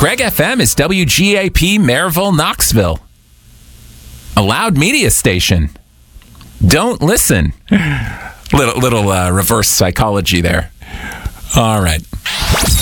Greg FM is WGAP Maryville, Knoxville. A loud media station. Don't listen. Little reverse psychology there. All right.